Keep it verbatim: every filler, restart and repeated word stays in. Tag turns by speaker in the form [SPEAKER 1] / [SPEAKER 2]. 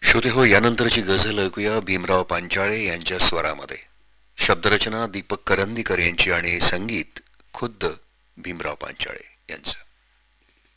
[SPEAKER 1] श्रोते हो, यानंतरची गझल ऐकूया भीमराव पांचाळे यांच्या स्वरामध्ये. शब्दरचना दीपक करंदीकर यांची आणि संगीत खुद्द भीमराव पांचाळे यांचं.